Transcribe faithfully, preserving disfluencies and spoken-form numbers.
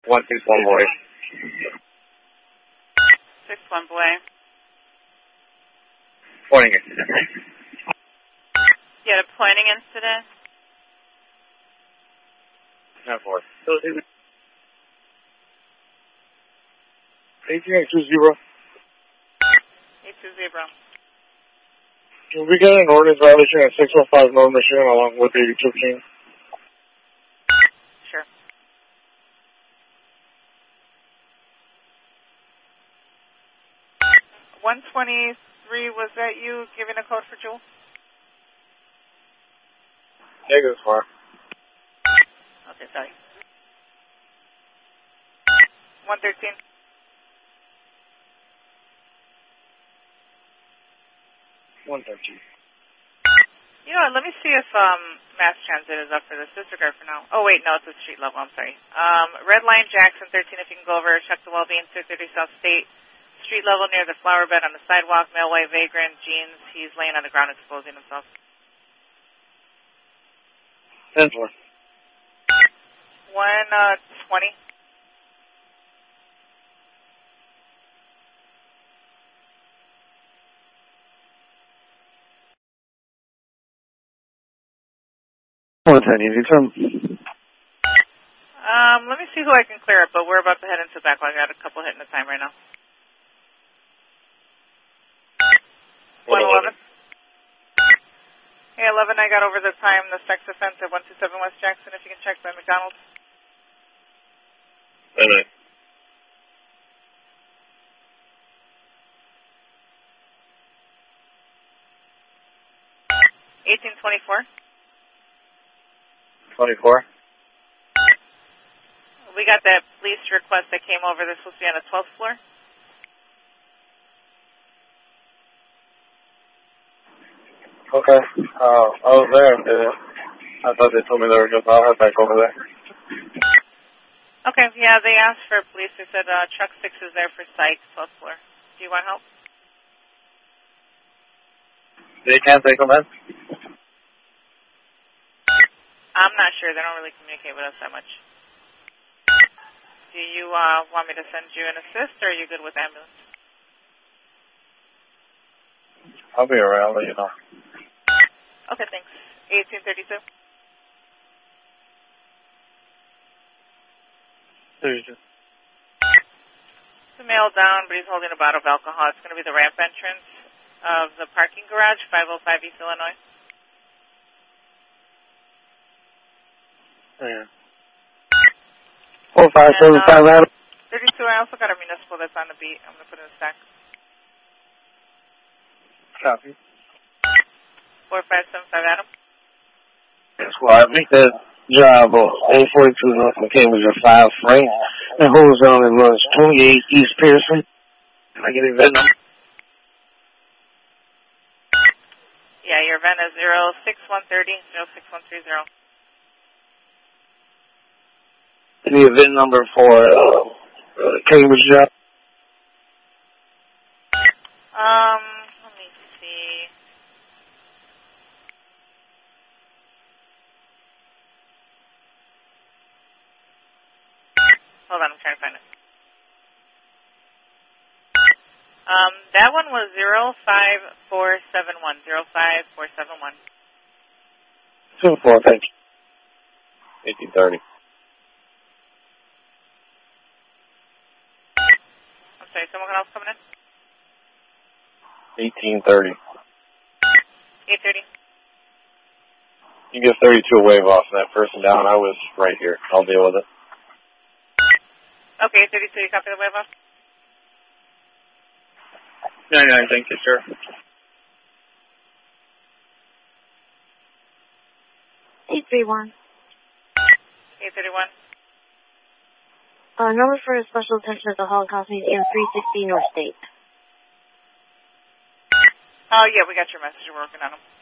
one six one boy. Six one boy. Pointing incident. You had a pointing incident? Ten four. Eighteen eight two zero. Eight two zero. Can we get an ordinance violation at six one five North Michigan along with eighty-two King? Sure. one twenty-three, was that you giving a code for Jewel? Negative four. Okay, sorry. one thirteen. one thirteen. You know what, let me see if um, Mass Transit is up for this. Disregard for now. Oh, wait, no, it's a street level, I'm sorry. Um, Red Line Jackson thirteen, if you can go over, check the well-being, two thirty South State. Street level near the flower bed on the sidewalk, male white vagrant, jeans. He's laying on the ground exposing himself. ten four. one twenty. one ten, easy term. Um, let me see who I can clear up, but we're about to head into backlog. I got a couple hitting the time right now. one eleven. Hey, eleven, I got over the time, the sex offense at one two seven West Jackson, if you can check by McDonald's. Wait a minute. eighteen twenty-four. twenty-four. We got that police request that came over. They're supposed to be on the twelfth floor. Okay. Uh, I was there. Uh, I thought they told me they were just I'll head back over there. Okay, yeah, they asked for police. They said uh, truck six is there for psych, twelfth floor. Do you want help? They can't take them in? I'm not sure. They don't really communicate with us that much. Do you uh, want me to send you an assist, or are you good with ambulance? I'll be around, I'll let you know. Okay, thanks. eighteen thirty-two. thirty-two. It's a male down, but he's holding a bottle of alcohol. It's going to be the ramp entrance of the parking garage, five oh five East Illinois. Yeah. four five seven five uh, thirty-two, I also got a municipal that's on the beat. I'm going to put in a stack. Copy. four five seven five Adam. Squad, make that job of eight forty-two North McCambridge at five Frank and holds on and runs twenty-eight East Pearson. Can I get a VIN number? Yeah, your VIN is zero six one three zero zero six one three zero. I need a VIN number for uh, uh, Cambridge job. Um, let me see. Hold on, I'm trying to find it. Um, that one was zero five four seven one. zero five four seven one. two four, thank you. eighteen thirty. I'm sorry, someone else coming in? eighteen thirty. eight thirty. You get thirty-two wave off that person down. I was right here. I'll deal with it. Okay, thirty-two, you copy the wave off? Yeah, yeah, thank you, sir. eight three one. eight thirty-one. Uh, number for a special attention at the Holocaust Museum, three sixty North State. Oh, yeah, we got your message. We're working on them.